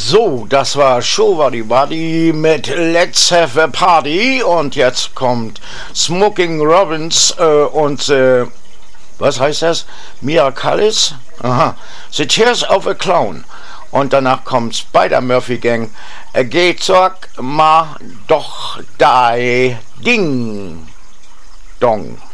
So, das war Showbody Buddy mit Let's Have a Party und jetzt kommt Smoking Robins und was heißt das? Mia Callis? Aha. The Tears of a Clown. Und danach kommt Spider-Murphy Gang. Geht sag ma doch dei Ding Dong.